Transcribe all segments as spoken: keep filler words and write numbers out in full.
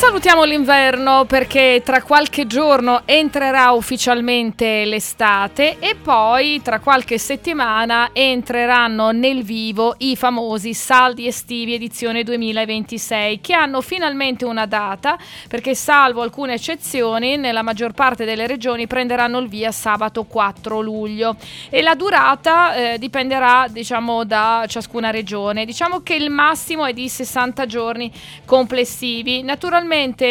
salutiamo l'inverno perché tra qualche giorno entrerà ufficialmente l'estate e poi tra qualche settimana entreranno nel vivo i famosi saldi estivi edizione duemilaventisei, che hanno finalmente una data, perché salvo alcune eccezioni nella maggior parte delle regioni prenderanno il via sabato quattro luglio e la durata eh, dipenderà, diciamo, da ciascuna regione. Diciamo che il massimo è di sessanta giorni complessivi. Naturalmente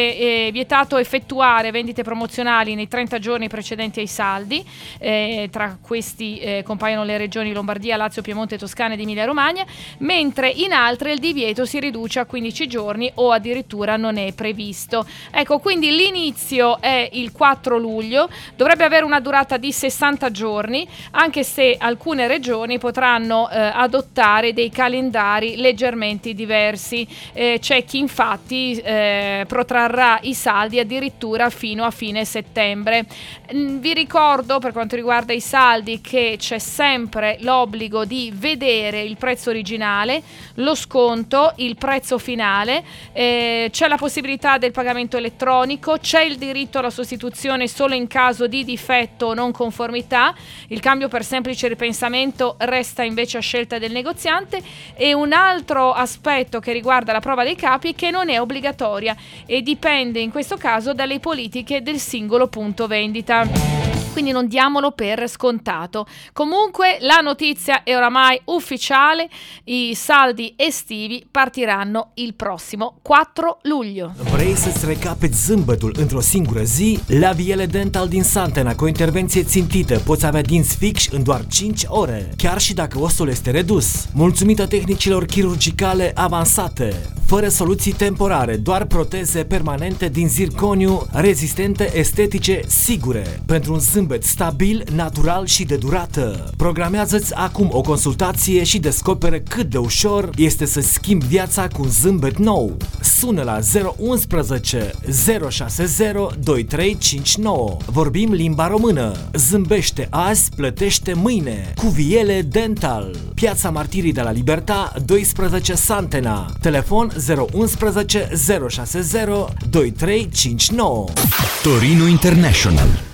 è vietato effettuare vendite promozionali nei trenta giorni precedenti ai saldi, eh, tra questi eh, compaiono le regioni Lombardia, Lazio, Piemonte, Toscana ed Emilia Romagna, mentre in altre il divieto si riduce a quindici giorni o addirittura non è previsto. Ecco, quindi l'inizio è il quattro luglio, dovrebbe avere una durata di sessanta giorni, anche se alcune regioni potranno eh, adottare dei calendari leggermente diversi. Eh, c'è chi infatti eh, protrarrà i saldi addirittura fino a fine settembre. Vi ricordo, per quanto riguarda i saldi, che c'è sempre l'obbligo di vedere il prezzo originale, lo sconto, il prezzo finale, eh, c'è la possibilità del pagamento elettronico, c'è il diritto alla sostituzione solo in caso di difetto o non conformità, il cambio per semplice ripensamento resta invece a scelta del negoziante, e un altro aspetto che riguarda la prova dei capi è che non è obbligatoria e dipende in questo caso dalle politiche del singolo punto vendita. Quindi non diamolo per scontato. Comunque la notizia è oramai ufficiale, i saldi estivi partiranno il prossimo quattro luglio. Vrei să-ți recapeți zâmbetul într-o singură zi? La Viele Dental din Santena, cu o intervenție țintită, poți avea dinți fixi în doar cinci ore, chiar și dacă osul este redus. Mulțumită tehnicilor chirurgicale avansate, fără soluții temporare, doar proteze permanente din zirconiu, rezistente, estetice, sigure, pentru un zâmbet stabil, natural și de durată. Programează-ți acum o consultație și descoperă cât de ușor este să schimbi viața cu un zâmbet nou. Sună la zero unsprezece zero șase zero doi trei cinci nouă. Vorbim limba română. Zâmbește azi, plătește mâine. Cu Viele Dental. Piața Martirii de la Libertà, doisprezece Santena. Telefon zero unsprezece zero șase zero doi trei cinci nouă. Torino International.